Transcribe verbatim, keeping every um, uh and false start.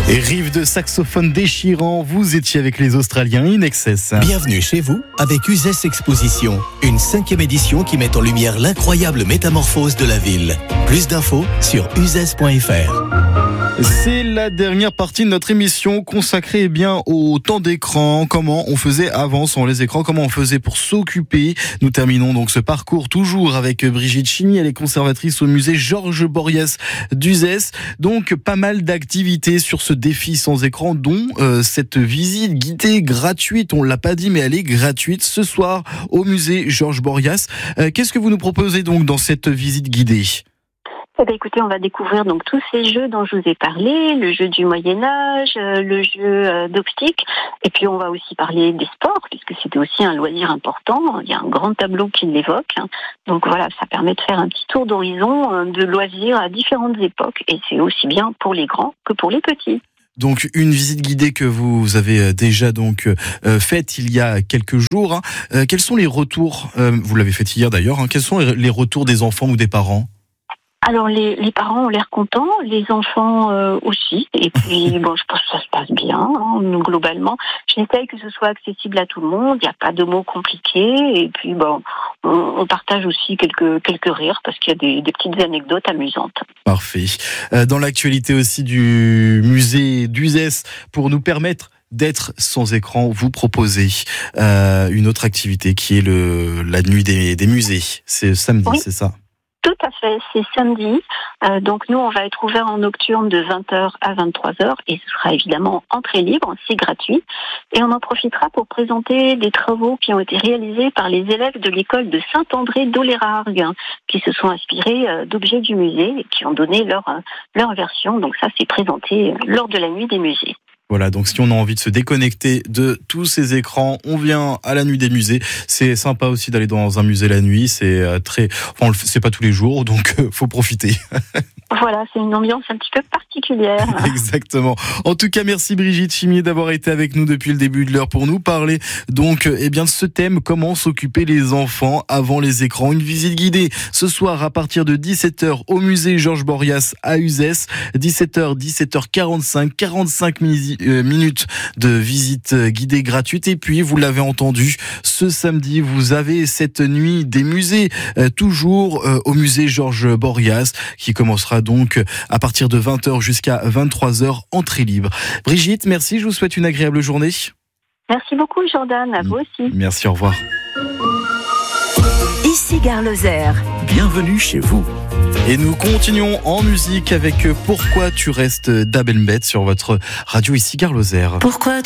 Et riff de saxophone déchirant, vous étiez avec les Australiens In Excess. Bienvenue chez vous avec Uzès Exposition, une cinquième édition qui met en lumière l'incroyable métamorphose de la ville. Plus d'infos sur uzès point f r. C'est la dernière partie de notre émission consacrée eh bien au temps d'écran, comment on faisait avant sans les écrans, comment on faisait pour s'occuper. Nous terminons donc ce parcours toujours avec Brigitte Chimy, elle est conservatrice au musée Georges Borias d'Uzès. Donc pas mal d'activités sur ce défi sans écran, dont euh, cette visite guidée gratuite, on l'a pas dit mais elle est gratuite ce soir au musée Georges Borias. Euh, qu'est-ce que vous nous proposez donc dans cette visite guidée ? Eh bien, écoutez, on va découvrir donc tous ces jeux dont je vous ai parlé, le jeu du Moyen-Âge, euh, le jeu euh, d'optique, et puis on va aussi parler des sports, puisque c'était aussi un loisir important. Il y a un grand tableau qui l'évoque. Hein. Donc voilà, ça permet de faire un petit tour d'horizon euh, de loisirs à différentes époques, et c'est aussi bien pour les grands que pour les petits. Donc une visite guidée que vous avez déjà donc euh, faite il y a quelques jours. Hein. Euh, quels sont les retours, euh, vous l'avez fait hier d'ailleurs, hein, quels sont les retours des enfants ou des parents ? Alors les, les parents ont l'air contents, les enfants euh, aussi, et puis bon, je pense que ça se passe bien, hein, globalement. J'essaye que ce soit accessible à tout le monde, il n'y a pas de mots compliqués, et puis bon, on, on partage aussi quelques quelques rires parce qu'il y a des, des petites anecdotes amusantes. Parfait. Euh, dans l'actualité aussi du musée d'Uzès, pour nous permettre d'être sans écran, vous proposez euh, une autre activité qui est le la nuit des, des musées. C'est samedi, oui. C'est ça ? Tout à fait, c'est samedi. Euh, donc nous, on va être ouvert en nocturne de vingt heures à vingt-trois heures et ce sera évidemment entrée libre, c'est gratuit. Et on en profitera pour présenter des travaux qui ont été réalisés par les élèves de l'école de Saint-André d'Olérague, qui se sont inspirés euh, d'objets du musée et qui ont donné leur, euh, leur version. Donc ça, c'est présenté lors de la nuit des musées. Voilà, donc si on a envie de se déconnecter de tous ces écrans, on vient à la nuit des musées. C'est sympa aussi d'aller dans un musée la nuit, c'est très, enfin, c'est pas tous les jours, donc euh, faut profiter. Voilà, c'est une ambiance un petit peu particulière. Exactement. En tout cas, merci Brigitte Chimy d'avoir été avec nous depuis le début de l'heure pour nous parler donc eh bien de ce thème, comment s'occuper les enfants avant les écrans. Une visite guidée ce soir à partir de dix-sept heures au musée Georges Borias à Uzès. dix-sept heures, dix-sept heures quarante-cinq, quarante-cinq minutes de visite guidée gratuite. Et puis, vous l'avez entendu, ce samedi, vous avez cette nuit des musées, euh, toujours euh, au musée Georges Borias, qui commencera donc à partir de vingt heures jusqu'à vingt-trois heures, entrée libre. Brigitte, merci, je vous souhaite une agréable journée. Merci beaucoup Jordan, à vous aussi. Merci, au revoir. Ici Gare Lozère. Bienvenue chez vous. Et nous continuons en musique avec Pourquoi tu restes d'Abelmet sur votre radio Ici Gare Lozère. Pourquoi